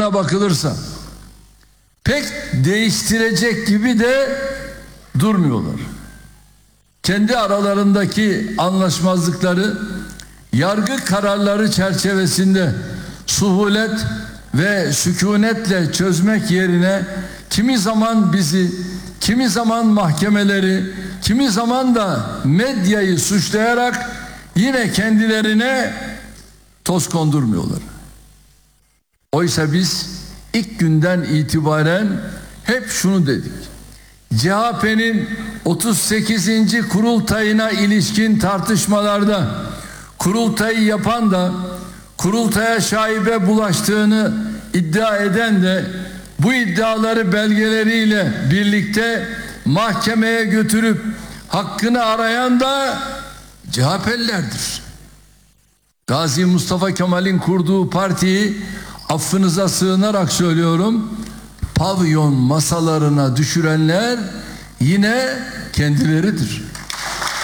tutumlarına bakılırsa pek değiştirecek gibi de durmuyorlar. Kendi aralarındaki anlaşmazlıkları yargı kararları çerçevesinde suhulet ve sükunetle çözmek yerine kimi zaman bizi, kimi zaman mahkemeleri, kimi zaman da medyayı suçlayarak yine kendilerine toz kondurmuyorlar. Oysa biz ilk günden itibaren hep şunu dedik. CHP'nin 38. kurultayına ilişkin tartışmalarda kurultayı yapan da kurultaya şaibe bulaştığını iddia eden de bu iddiaları belgeleriyle birlikte mahkemeye götürüp hakkını arayan da CHP'lilerdir. Gazi Mustafa Kemal'in kurduğu partiyi affınıza sığınarak söylüyorum, pavyon masalarına düşürenler yine kendileridir.